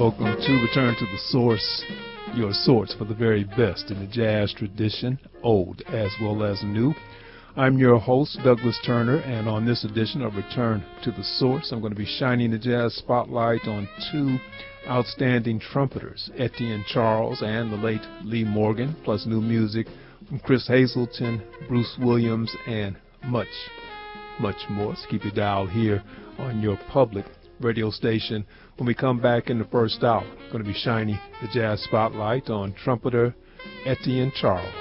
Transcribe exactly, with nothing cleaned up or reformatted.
Welcome to Return to the Source, your source for the very best in the jazz tradition, old as well as new. I'm your host, Douglas Turner, and on this edition of Return to the Source, I'm going to be shining the jazz spotlight on two outstanding trumpeters, Etienne Charles and the late Lee Morgan, plus new music from Chris Hazelton, Bruce Williams, and much, much more. So keep your dial here on your public radio station. When we come back in the first hour, I'm going to be shining the jazz spotlight on trumpeter Etienne Charles.